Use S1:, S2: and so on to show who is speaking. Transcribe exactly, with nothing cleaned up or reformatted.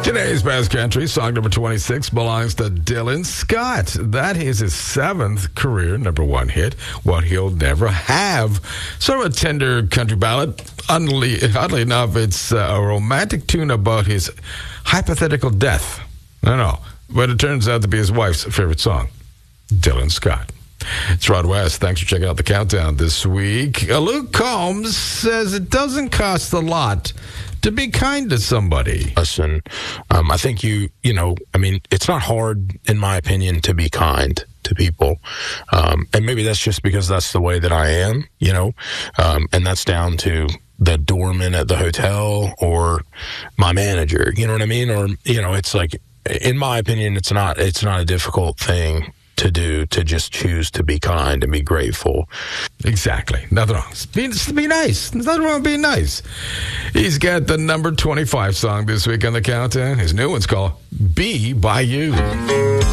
S1: Today's Best Country song number twenty-six belongs to Dylan Scott. That is his seventh career number one hit, What He'll Never Have. Sort of a tender country ballad. Oddly, oddly enough, it's a romantic tune about his hypothetical death. I don't know, but it turns out to be his wife's favorite song. Dylan Scott. It's Rod West. Thanks for checking out the countdown this week. Uh, Luke Combs says it doesn't cost a lot to be kind to somebody.
S2: Listen, um, I think you, you know, I mean, it's not hard, in my opinion, to be kind to people. Um, and maybe that's just because that's the way that I am, you know, um, and that's down to the doorman at the hotel or my manager, you know what I mean? Or, you know, it's like, in my opinion, it's not, it's not a difficult thing to do, to just choose to be kind and be grateful.
S1: Exactly. Nothing wrong. Be, be nice. There's nothing wrong with being nice. He's got the number twenty-five song this week on the countdown. His new one's called Be By You.